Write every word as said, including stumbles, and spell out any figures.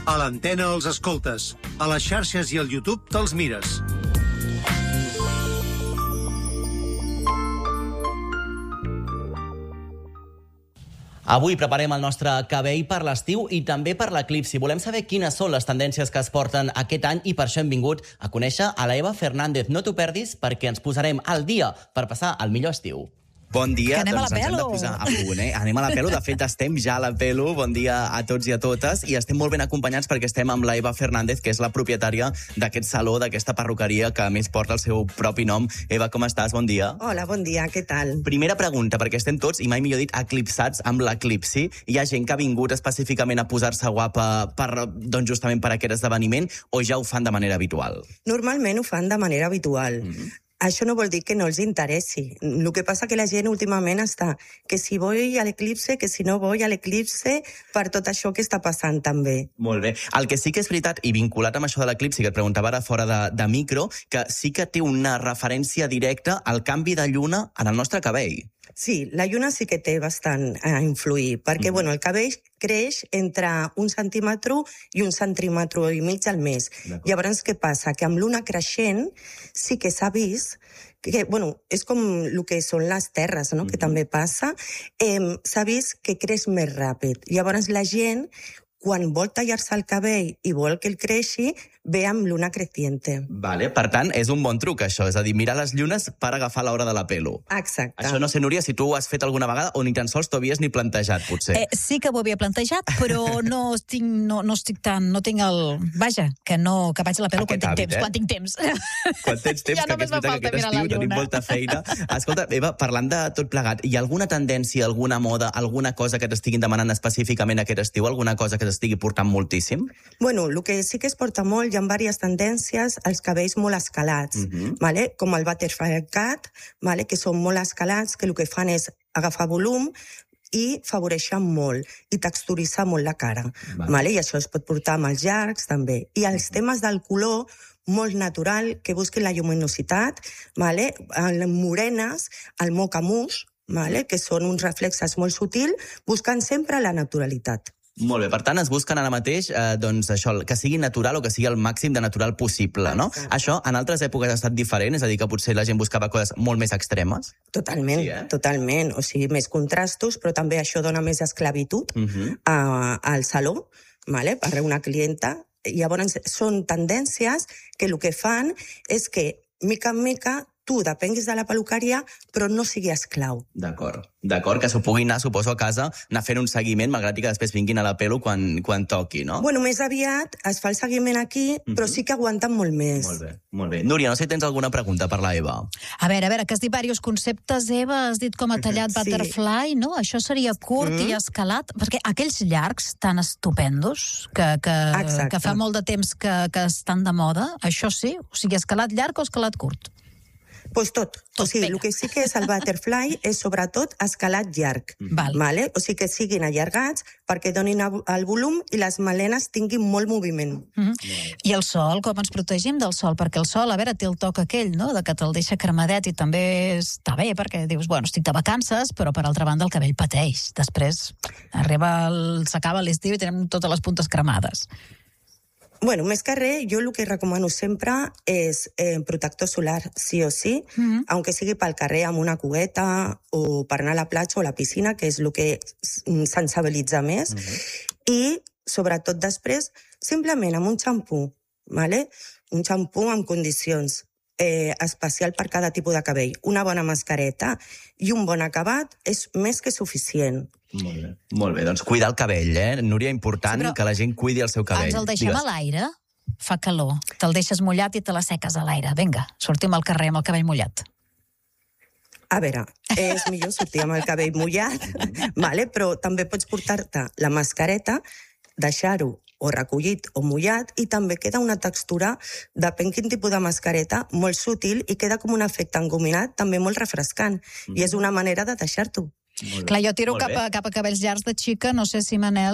A l'antena els escoltes, a les xarxes i al YouTube te'ls mires. Avui preparem el nostre cabell per l'estiu i també per l'eclipsi. Volem saber quines són les tendències que es porten aquest any i per això hem vingut a conèixer a la Eva Fernández. No t'ho perdis perquè ens posarem al dia per passar el millor estiu. Bon dia, que anem doncs a la ens hem de pelo. posar a punt, eh? Anem a la pelo, de fet estem ja a la pelo. Bon dia a tots i a totes. I estem molt ben acompanyats perquè estem amb la Eva Fernández, que és la propietària d'aquest saló, d'aquesta perruqueria, que a més porta el seu propi nom. Eva, com estàs? Bon dia. Hola, bon dia, què tal? Primera pregunta, perquè estem tots, i mai millor dit, eclipsats amb l'eclipsi. Hi ha gent que ha vingut específicament a posar-se guapa per, doncs justament per aquest esdeveniment, o ja ho fan de manera habitual? Normalment ho fan de manera habitual. Mm-hmm. Això no vol dir que no els interessi. El que passa que la gent últimament està que si vull a l'eclipse, que si no vull a l'eclipse, per tot això que està passant també. Molt bé. El que sí que és veritat, i vinculat amb això de l'eclipsi, que et preguntava ara fora de, de micro, que sí que té una referència directa al canvi de lluna en el nostre cabell. Sí, la lluna sí que té bastant a influir, perquè mm. bueno, el cabell creix entre un centímetre i un centímetre i mig al mes. Llavors, què passa? Que amb l'una creixent sí que s'ha vist que, bueno, és com el que són les terres, no? Mm-hmm. Que també passa, eh, s'ha vist que creix més ràpid. Llavors, la gent, quan vol tallar-se el cabell i vol que el creixi, ve amb l'una creciente. Vale, per tant, és un bon truc, això. És a dir, mirar les llunes per agafar l'hora de la pelo. Exacte. Això no sé, Núria, si tu ho has fet alguna vegada o ni tan sols t'ho havies ni plantejat, potser. Eh, sí que ho havia plantejat, però no estic, no, no estic tan... No tinc el... Vaja, que no que vaig a la pelo quan tinc hàbit, temps, eh? quan tinc temps. Quan tens temps, ja que aquest, que aquest estiu tenim molta feina. Escolta, Eva, parlant de tot plegat, hi ha alguna tendència, alguna moda, alguna cosa que t'estiguin demanant específicament aquest estiu? Alguna cosa que t'estigui portant moltíssim? Bueno, el que sí que es porta molt, hi ha diverses tendències, els cabells molt escalats, uh-huh. vale? Com el butterfly cut, vale? Que són molt escalats, que el que fan és agafar volum i favoreixen molt, i texturitzar molt la cara. Vale. Vale? I això es pot portar amb els llargs, també. I els uh-huh. temes del color, molt natural, que busquin la lluminositat, vale? Les morenes, el mocamús, vale? Que són uns reflexes molt sutils, buscant sempre la naturalitat. Molt bé, per tant, es busquen ara mateix eh, doncs això, que sigui natural o que sigui el màxim de natural possible, no? Exacte. Això en altres èpoques ha estat diferent? És a dir, que potser la gent buscava coses molt més extremes? Totalment, sí, eh? totalment. O sigui, més contrastos, però també això dona més esclavitud uh-huh. a, al saló, vale? Per una clienta. I llavors són tendències que el que fan és que, mica en mica, tu depenguis de la peluqueria, però no sigui esclau. D'acord, d'acord, que s'ho pugui anar, suposo, a casa, anar fent un seguiment, malgrat que després vinguin a la pelo quan, quan toqui, no? Bueno, més aviat es fa el seguiment aquí, mm-hmm. però sí que aguanten molt més. Molt bé, molt bé. Núria, no sé si tens alguna pregunta per la Eva. A veure, a veure, que has dit diversos conceptes, Eva, has dit com a tallat butterfly, sí. no? Això seria curt mm. i escalat, perquè aquells llargs tan estupendos, que, que, que fa molt de temps que, que estan de moda, això sí? O sigui, escalat llarg o escalat curt? Pues tot. tot o sigui, el que sí que és el butterfly és sobretot escalat llarg. Val. Vale? O sigui que siguin allargats perquè donin el volum i les melenes tinguin molt moviment. Mm-hmm. I el sol, com ens protegim del sol? Perquè el sol, a veure, té el toc aquell, no?, de que te'l deixa cremadet i també està bé perquè dius, bueno, estic de vacances, però per altra banda el cabell pateix. Després arriba el... s'acaba l'estiu i tenim totes les puntes cremades. Bueno, més que res, jo el que recomano sempre és eh, protector solar, sí o sí, mm-hmm. aunque sigui pel carrer amb una cugueta o per anar a la platja o a la piscina, que és el que sensibilitza més, mm-hmm. i sobretot després, simplement amb un xampú, ¿vale? Un xampú amb condicions, eh, especial per cada tipus de cabell. Una bona mascareta i un bon acabat és més que suficient. Molt bé, molt bé. Doncs cuidar el cabell, eh? Núria, important sí, que la gent cuidi el seu cabell. Ens el deixem Digues. a l'aire? Fa calor. Te'l deixes mullat i te la seques a l'aire. Vinga, sortim al carrer amb el cabell mullat. A veure, és millor sortir amb el cabell mullat, vale? Però també pots portar-te la mascareta, deixar-ho o recollit o mullat, i també queda una textura, depèn quin tipus de mascareta, molt sutil i queda com un efecte engominat, també molt refrescant. Mm. I és una manera de deixar-t'ho. Clar, jo tiro cap a, cap a cabells llargs de xica, no sé si Manel